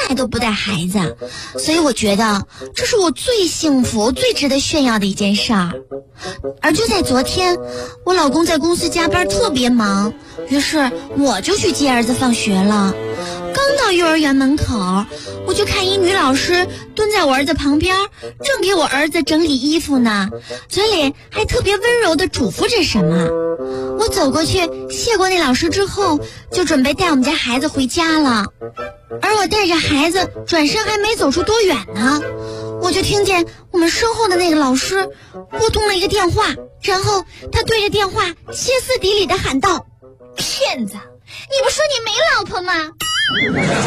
来都不带孩子，所以我觉得这是我最幸福、最值得炫耀的一件事儿。而就在昨天，我老公在公司加班特别忙，于是我就去接儿子放学了。刚到幼儿园门口，我就看一女老师蹲在我儿子旁边，正给我儿子整理衣服呢，嘴里还特别温柔地嘱咐着什么。我走过去谢过那老师之后，就准备带我们家孩子回家了。而我带着孩子转身还没走出多远呢，我就听见我们身后的那个老师拨通了一个电话，然后他对着电话歇斯底里地喊道：“骗子，你不说你没老婆吗？”